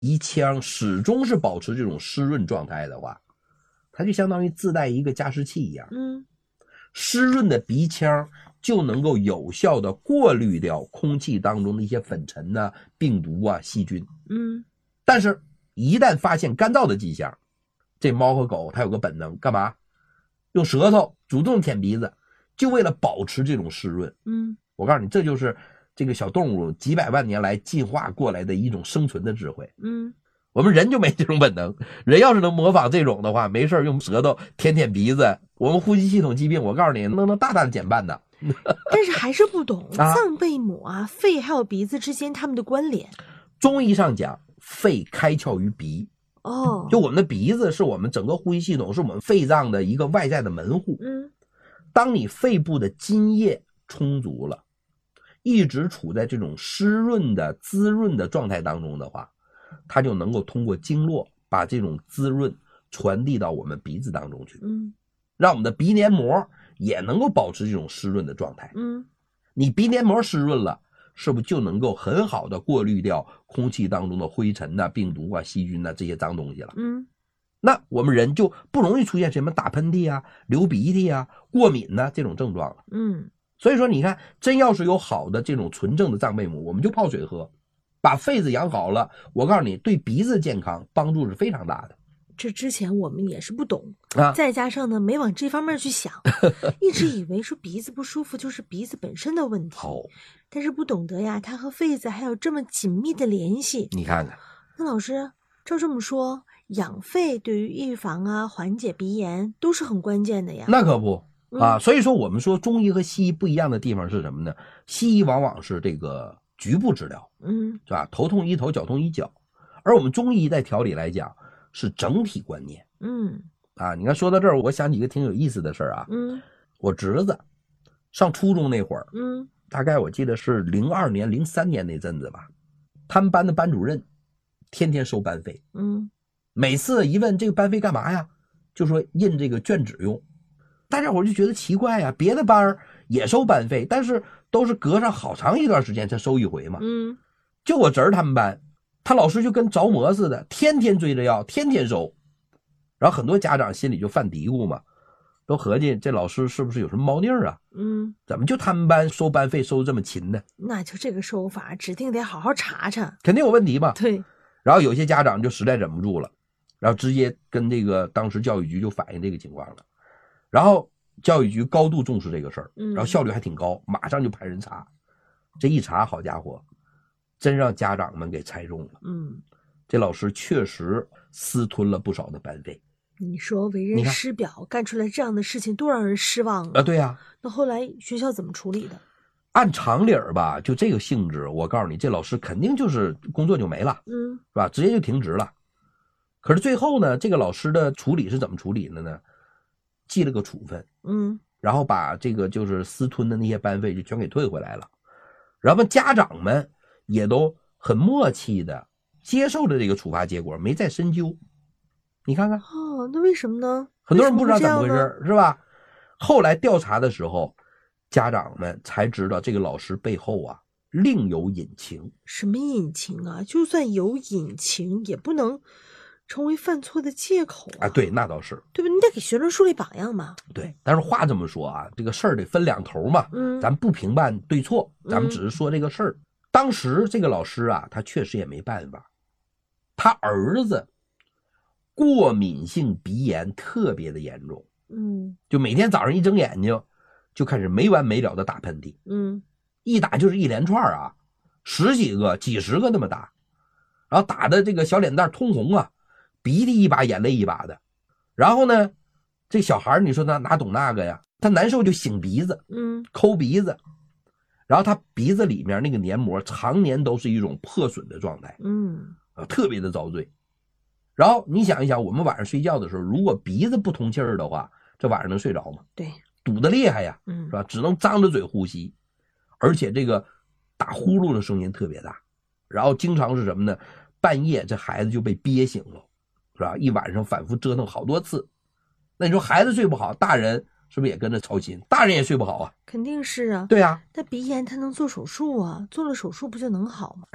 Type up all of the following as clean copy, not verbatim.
鼻腔始终是保持这种湿润状态的话，它就相当于自带一个加湿器一样。湿润的鼻腔就能够有效的过滤掉空气当中的一些粉尘啊、病毒啊、细菌。但是一旦发现干燥的迹象，这猫和狗它有个本能，干嘛？用舌头主动舔鼻子，就为了保持这种湿润。我告诉你，这就是这个小动物几百万年来进化过来的一种生存的智慧。我们人就没这种本能，人要是能模仿这种的话，没事用舌头舔舔鼻子，我们呼吸系统疾病，我告诉你，能大大的减半的。 但是还是不懂脏贝母啊、肺还有鼻子之间它们的关联。 中医上讲，肺开窍于鼻。就我们的鼻子是我们整个呼吸系统，是我们肺脏的一个外在的门户。当你肺部的津液充足了，一直处在这种湿润的滋润的状态当中的话，它就能够通过经络把这种滋润传递到我们鼻子当中去。让我们的鼻黏膜也能够保持这种湿润的状态。你鼻黏膜湿润了，是不是就能够很好的过滤掉空气当中的灰尘啊、病毒啊、细菌啊这些脏东西了？那我们人就不容易出现什么打喷嚏啊、流鼻涕啊、过敏啊这种症状了。所以说你看，真要是有好的这种纯正的脏贝母，我们就泡水喝，把肺子养好了，我告诉你，对鼻子健康帮助是非常大的。 这之前我们也是不懂再加上呢没往这方面去想，一直以为说鼻子不舒服就是鼻子本身的问题。但是不懂得呀，它和肺子还有这么紧密的联系。 你看看， 那老师照这么说，养肺对于预防啊、缓解鼻炎都是很关键的呀。 那可不啊，所以说我们说中医和西医不一样的地方是什么呢？西医往往是这个局部治疗，是吧？头痛医头，脚痛医脚，而我们中医在调理来讲是整体观念。你看说到这儿，我想起一个挺有意思的事儿啊。我侄子上初中那会儿，大概我记得是02年、03年那阵子吧，他们班的班主任天天收班费。每次一问这个班费干嘛呀，就说印这个卷纸用。大家伙就觉得奇怪呀，别的班也收班费，但是都是隔上好长一段时间才收一回嘛。就我侄儿他们班，他老师就跟着魔似的，天天追着要，天天收。然后很多家长心里就犯嘀咕嘛，都合计这老师是不是有什么猫腻啊？怎么就他们班收班费收这么勤呢？ 那就这个收法指定得好好查查， 肯定有问题嘛。 对。 然后有些家长就实在忍不住了，然后直接跟这个当时教育局就反映这个情况了。然后教育局高度重视这个事儿，然后效率还挺高，马上就派人查。这一查，好家伙，真让家长们给猜中了。这老师确实私吞了不少的班费。 你说为人师表，干出来这样的事情，多让人失望啊！ 对呀。 那后来学校怎么处理的？ 按常理吧，就这个性质，我告诉你，这老师肯定就是工作就没了，是吧？直接就停职了。可是最后呢，这个老师的处理是怎么处理的呢？记了个处分，然后把这个就是私吞的那些班费就全给退回来了。然后家长们也都很默契的接受了这个处罚结果，没再深究。你看看， 那为什么呢？ 很多人不知道怎么回事，是吧？后来调查的时候，家长们才知道这个老师背后啊另有隐情。 什么隐情啊？就算有隐情，也不能成为犯错的借口啊！ 对，那倒是， 对吧？你得给学生树立榜样嘛。 对，但是话这么说啊，这个事儿得分两头嘛。咱不评判对错，咱们只是说这个事儿。当时这个老师啊，他确实也没办法，他儿子过敏性鼻炎特别的严重。就每天早上一睁眼睛就开始没完没了的打喷嚏。一打就是一连串啊，10几个、几十个那么打，然后打的这个小脸蛋通红啊，鼻涕一把眼泪一把的。然后呢，这小孩你说他哪懂那个呀？他难受就擤鼻子，抠鼻子，然后他鼻子里面那个黏膜常年都是一种破损的状态，特别的遭罪。然后你想一想，我们晚上睡觉的时候，如果鼻子不通气儿的话，这晚上能睡着吗？ 对， 堵得厉害呀，是吧？只能张着嘴呼吸，而且这个打呼噜的声音特别大。然后经常是什么呢？半夜这孩子就被憋醒了，是吧？一晚上反复折腾好多次。那你说孩子睡不好，大人是不是也跟着操心？大人也睡不好啊。 肯定是啊。 对啊。 那鼻炎他能做手术啊，做了手术不就能好吗？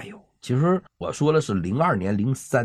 其实我说的是02年、03